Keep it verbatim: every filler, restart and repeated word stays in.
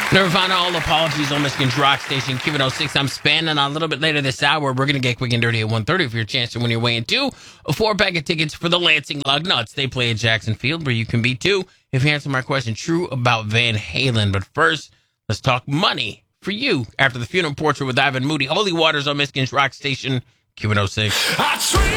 Nirvana, all apologies on Michigan's Rock Station, Q one oh six. I'm spanning a little bit later this hour. We're going to get quick and dirty at one thirty for your chance to win your way into a four-pack of tickets for the Lansing Lugnuts. They play at Jackson Field, where you can be too if you answer my question true about Van Halen. But first, let's talk money for you after the funeral portrait with Ivan Moody. Holy Waters on Michigan's Rock Station, Q one oh six. I